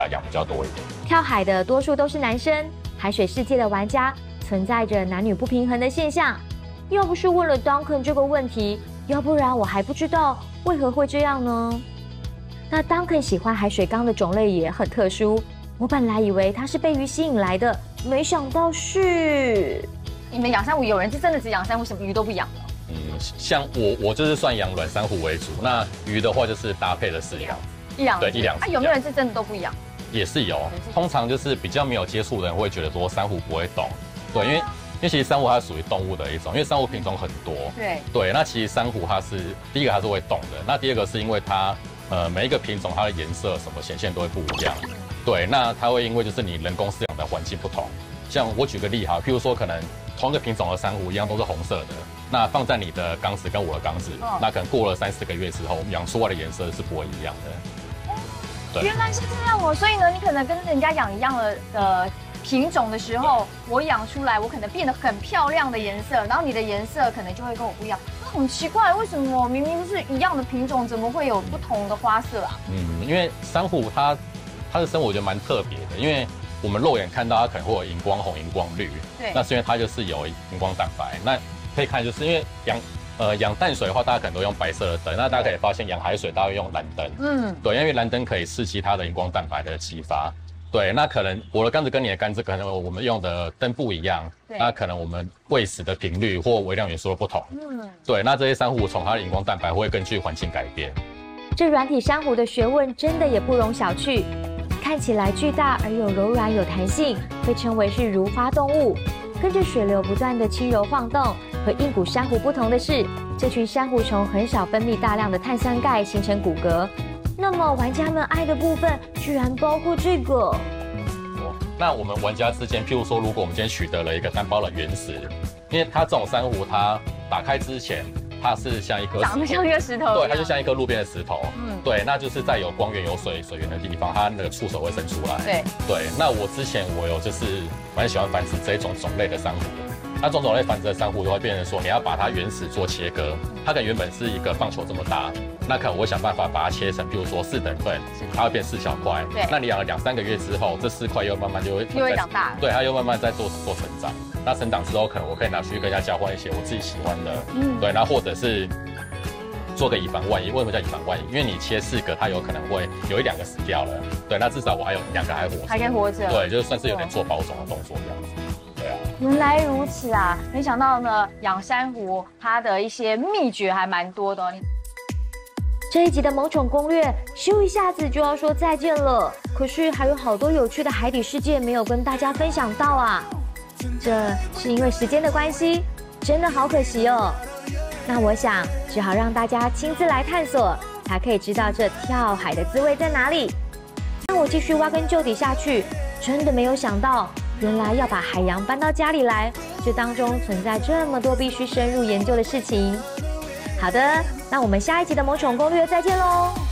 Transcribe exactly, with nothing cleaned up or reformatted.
养比较多一点。 跳海的多数都是男生，海水世界的玩家存在着男女不平衡的现象。要不是问了 Duncan 这个问题，要不然我还不知道为何会这样呢？那 Duncan 喜欢海水缸的种类也很特殊，我本来以为他是被鱼吸引来的，没想到是…… 你们养珊瑚，有人是真的只养珊瑚，什么鱼都不养的？ 嗯，像我我就是算养软珊瑚为主，那鱼的话就是搭配的饲养， 一两对一两只。 啊，有没有人是真的都不养？ 也是有，通常就是比较没有接触的人会觉得说珊瑚不会动，对，因为因为其实珊瑚它属于动物的一种，因为珊瑚品种很多， 对对，那其实珊瑚它是第一个它是会动的，那第二个是因为它呃每一个品种它的颜色什么显现都会不一样，对，那它会因为就是你人工饲养的环境不同，像我举个例哈，譬如说可能同一个品种的珊瑚一样都是红色的，那放在你的缸子跟我的缸子，哦、那可能过了三四个月之后，养出来的颜色是不会一样的。 原来是这样哦，所以呢，你可能跟人家养一样的的品种的时候，我养出来我可能变得很漂亮的颜色，然后你的颜色可能就会跟我不一样。那很奇怪，为什么明明是一样的品种，怎么会有不同的花色啊？ 嗯，因为珊瑚它它的生活我觉得蛮特别的，因为我们肉眼看到它可能会有荧光红、荧光绿， 对， 那是因为它就是有荧光蛋白。那可以看就是因为养。呃，养淡水的话，大家可能都用白色的灯。那大家可以发现，养海水大家会用蓝灯。嗯，对，因为蓝灯可以刺激它的荧光蛋白的激发。对，那可能我的缸子跟你的缸子，可能我们用的灯不一样。那可能我们喂食的频率或微量元素的不同。嗯，对，那这些珊瑚虫它的荧光蛋白会根据环境改变。 这软体珊瑚的学问真的也不容小觑。看起来巨大而又柔软有弹性，被称为是如花动物。跟着水流不断的轻柔晃动。和硬骨珊瑚不同的是，这群珊瑚虫很少分泌大量的碳酸钙形成骨骼。那么玩家们爱的部分居然包括这个。 那我们玩家之间，譬如说，如果我们今天取得了一个单胞的原石，因为它这种珊瑚，它打开之前，它是像一颗长得像一个石头， 对，它就像一颗路边的石头。嗯，对，那就是在有光源、有水水源的地方，它那个触手会伸出来。 对对，那我之前我有就是蛮喜欢繁殖这种种类的珊瑚。那种种类繁殖的珊瑚就会变成说，你要把它原始做切割，它可能原本是一个棒球这么大，那可能我会想办法把它切成，比如说四等份，它会变四小块。 对， 那你养了两三个月之后，这四块又慢慢就会又会长大， 对，它又慢慢在做做成长。那成长之后，可能我可以拿去跟人家交换一些我自己喜欢的，嗯，对，那或者是做个以防万一。为什么叫以防万一？因为你切四个，它有可能会有一两个死掉了，对，那至少我还有两个还活着， 还可以活着， 对，就是算是有点做保种的动作这样子。 原来如此啊！没想到呢，养珊瑚它的一些秘诀还蛮多的哦。 这一集的萌宠攻略，咻一下子就要说再见了。可是还有好多有趣的海底世界没有跟大家分享到啊，这是因为时间的关系，真的好可惜哦。那我想，只好让大家亲自来探索，才可以知道这跳海的滋味在哪里。那我继续挖根究底下去，真的没有想到。原来要把海洋搬到家里来，这当中存在这么多必须深入研究的事情。好的，那我们下一集的萌宠攻略再见喽。